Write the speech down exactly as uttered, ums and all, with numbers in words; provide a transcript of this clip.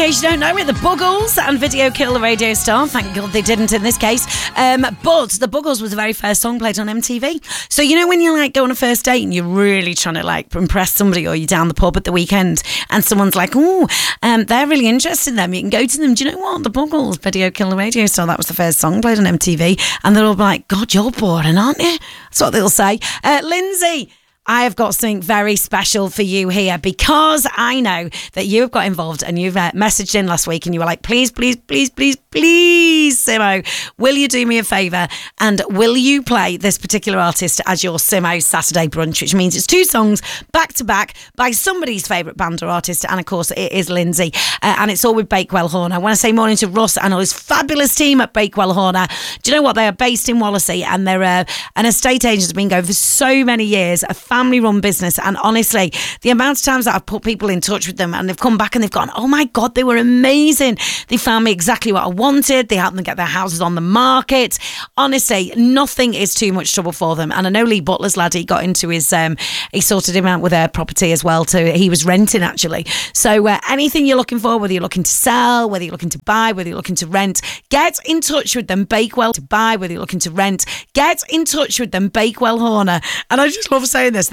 case you don't know it, the Buggles and Video Kill the Radio Star. Thank God they didn't in this case. Um, but the Buggles was the very first song played on M T V. So you know when you like go on a first date and you're really trying to like impress somebody, or you're down the pub at the weekend and someone's like, oh, um, they're really interested in them. You can go to them. Do you know what? The Buggles, Video Kill the Radio Star. That was the first song played on M T V. And they're all like, God, you're boring, aren't you? That's what they'll say. Uh, Lindsay, I have got something very special for you here, because I know that you have got involved and you've uh, messaged in last week and you were like, please, please, please, please, please, Simo, will you do me a favour and will you play this particular artist as your Simo Saturday brunch, which means it's two songs back to back by somebody's favourite band or artist, and of course it is Lindsay, uh, and it's all with Bakewell Horner. I want to say morning to Russ and all his fabulous team at Bakewell Horner. Do you know what? They are based in Wallasey and they're uh, an estate agent that's been going for so many years, a family run business, and honestly the amount of times that I've put people in touch with them and they've come back and they've gone, oh my God, they were amazing, they found me exactly what I wanted, they helped them get their houses on the market. Honestly, nothing is too much trouble for them. And I know Lee Butler's lad, he got into his um he sorted him out with a property as well too. He was renting actually. So uh, anything you're looking for, whether you're looking to sell, whether you're looking to buy, whether you're looking to rent, get in touch with them. Bakewell to buy, whether you're looking to rent, get in touch with them. Bakewell Horner. And I just love saying this.